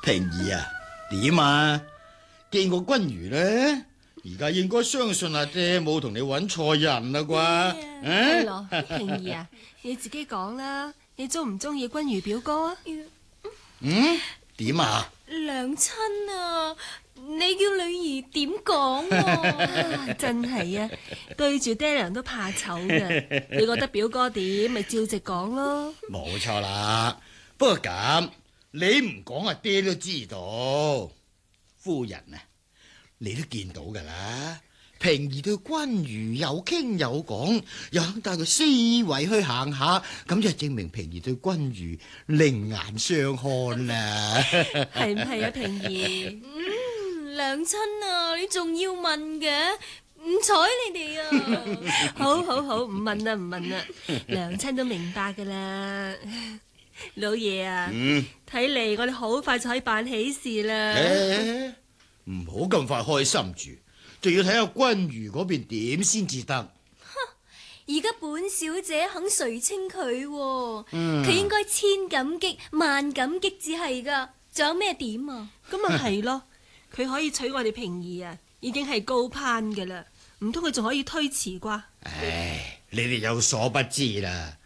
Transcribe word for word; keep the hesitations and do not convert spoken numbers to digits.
平兒啊，點啊？見過君如咧？而家應該相信阿爹冇同你揾錯人啦啩？ 係咯，平兒啊，你自己講啦，你中唔中意君如表哥啊？ 嗯？點啊？ 娘親啊，你叫女兒點講啊？ 真係啊，對住爹娘都怕醜嘅。你覺得表哥點，咪照直講咯。 冇錯啦，不過咁你唔講阿爹都知道。夫人啊，你都見到噶啦，平兒對君如有傾有講，又肯帶佢四圍去行下，咁就證明平兒對君如另眼相看啦。 係唔係啊，平兒？ 嗯，娘親啊，你仲要問嘅？唔睬你哋啊！ 好好好，唔問啦唔問啦，娘親都明白噶啦。老爺啊，睇嚟、嗯、我哋好快就可以辦喜事啦。 唔好咁快開心住，仲要睇下君如嗰邊點先至得。 而家本小姐肯垂青佢，佢、 嗯、 應該千感激萬感激至係噶。仲有咩點啊？ 咁啊係咯，佢可以娶我哋平兒啊，已經係高攀噶啦，唔通佢仲可以推辭啩？ 唉，你哋有所不知啦。